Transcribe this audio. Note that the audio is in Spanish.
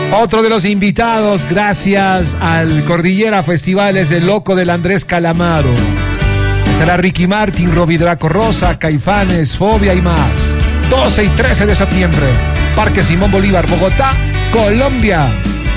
Otro de los invitados, gracias al Cordillera Festival, es el loco del Andrés Calamaro. Estará Ricky Martin, Robbie Draco Rosa, Caifanes, Fobia y más. 12 y 13 de septiembre, Parque Simón Bolívar, Bogotá, Colombia.